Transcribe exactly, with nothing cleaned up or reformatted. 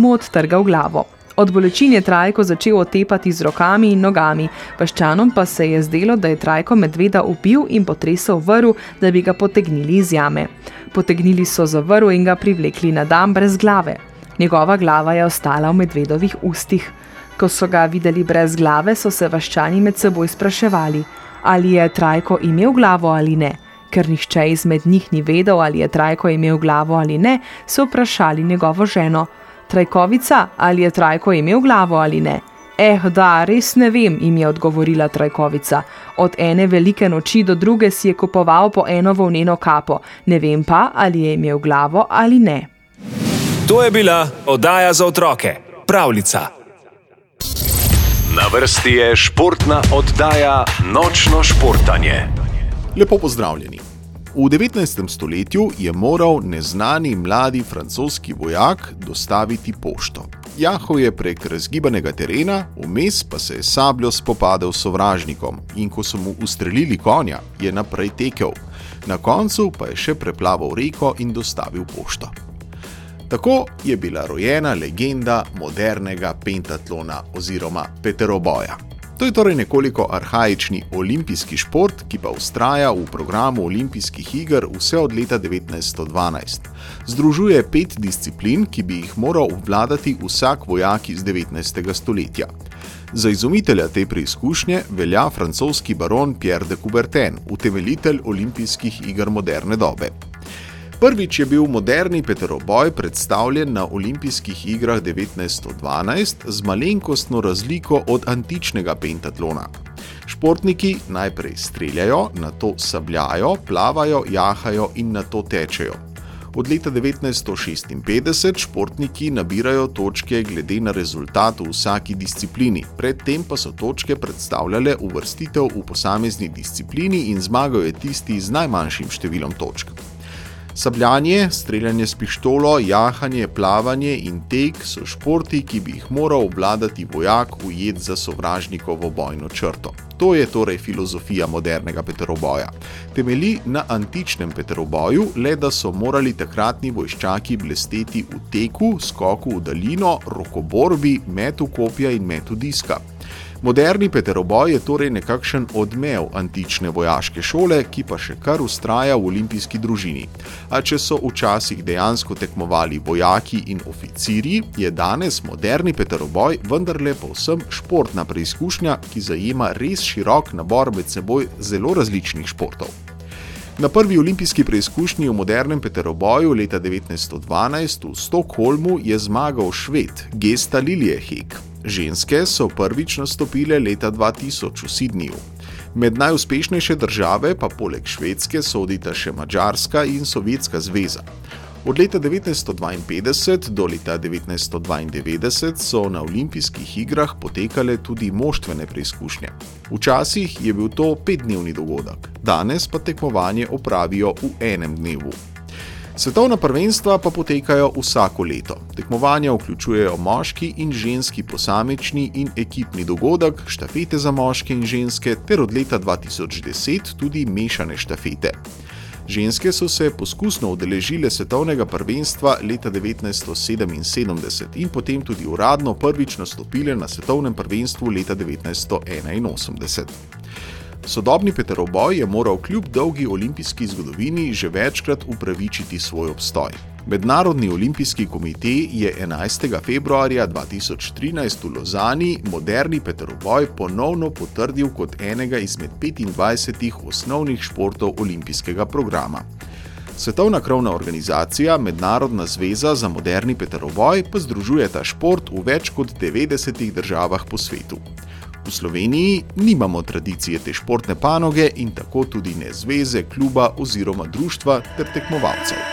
mu odtrgal glavo. Od bolečin je Trajko začel otepati z rokami in nogami, vaščanom pa se je zdelo, da je Trajko medveda ubil in potresel vrv, da bi ga potegnili iz jame. Potegnili so za vrv in ga privlekli na dam brez glave. Njegova glava je ostala v medvedovih ustih. Ko so ga videli brez glave, so se vaščani med seboj spraševali, ali je Trajko imel glavo ali ne. Ker nihče izmed njih ni vedel, ali je Trajko imel glavo ali ne, so vprašali njegovo ženo: Trajkovica, ali je Trajko imel glavo ali ne? Eh, da, res ne vem, jim je odgovorila Trajkovica. Od ene velike noči do druge si je kupoval po eno volneno kapo. Ne vem pa, ali je imel glavo ali ne. To je bila oddaja za otroke, Pravljica. Na vrsti je športna oddaja Nočno športanje. Lepo pozdravljeni. V devetnajstem stoletju je moral neznani mladi francoski vojak dostaviti pošto. Jahal je prek razgibanega terena, vmes pa se je sabljo spopadel s sovražnikom in ko so mu ustrelili konja, je naprej tekel. Na koncu pa je še preplaval reko in dostavil pošto. Tako je bila rojena legenda modernega pentatlona oziroma peteroboja. To je torej nekoliko arhaični olimpijski šport, ki pa vztraja v programu olimpijskih iger vse od leta devetnajststo dvanajst. Združuje pet disciplin, ki bi jih moral obvladati vsak vojak iz devetnajstega stoletja. Za izumitelja te preizkušnje velja francoski baron Pierre de Coubertin, utemeljitelj olimpijskih iger moderne dobe. Prvič je bil moderni peteroboj predstavljen na olimpijskih igrah devetnajststo dvanajst z malenkostno razliko od antičnega pentatlona. Športniki najprej streljajo, nato sabljajo, plavajo, jahajo in nato tečejo. Od leta devetnajststo šestinpetdeset športniki nabirajo točke glede na rezultat v vsaki disciplini, predtem pa so točke predstavljale uvrstitev v posamezni disciplini in zmagal je tisti z najmanjšim številom točk. Sabljanje, streljanje s pištolo, jahanje, plavanje in tek so športi, ki bi jih moral obvladati vojak ujet za sovražnikovo bojno črto. To je torej filozofija modernega peteroboja. Temelji na antičnem peteroboju, le da so morali takratni vojščaki blesteti v teku, skoku v daljino, rokoborbi, metu kopja in metu diska. Moderni peteroboj je torej nekakšen odmev antične vojaške šole, ki pa še kar vztraja v olimpijski družini. A če so včasih dejansko tekmovali vojaki in oficirji, je danes moderni peteroboj vendarle povsem športna preizkušnja, ki zajema res širok nabor med seboj zelo različnih športov. Na prvi olimpijski preizkušnji v modernem peteroboju leta devetnajststo dvanajst v Stockholmu je zmagal Šved Gesta Lilliehek. Ženske so prvič nastopile leta dva tisoč v Sydneyju. Med najuspešnejše države pa poleg Švedske sodita še Madžarska in Sovjetska zveza. Od leta devetnajststo dvainpetdeset do leta devetnajststo dvaindevetdeset so na olimpijskih igrah potekale tudi moštvene preizkušnje. Včasih je bil to petdnevni dogodek, danes pa tekmovanje opravijo v enem dnevu. Svetovna prvenstva pa potekajo vsako leto. Tekmovanja vključujejo moški in ženski posamični in ekipni dogodek, štafete za moške in ženske ter od leta dva tisoč deset tudi mešane štafete. Ženske so se poskusno udeležile svetovnega prvenstva leta devetnajststo sedeminsedemdeset in potem tudi uradno prvič nastopile na svetovnem prvenstvu leta devetnajststo enainosemdeset. Sodobni peteroboj je moral kljub dolgi olimpijski zgodovini že večkrat upravičiti svoj obstoj. Mednarodni olimpijski komite je enajstega februarja dva tisoč trinajst v Lozani moderni peteroboj ponovno potrdil kot enega izmed petindvajsetih osnovnih športov olimpijskega programa. Svetovna krovna organizacija Mednarodna zveza za moderni peteroboj pa združuje ta šport v več kot devetdesetih državah po svetu. V Sloveniji nimamo tradicije te športne panoge in tako tudi ne zveze, kluba oziroma društva ter tekmovalcev.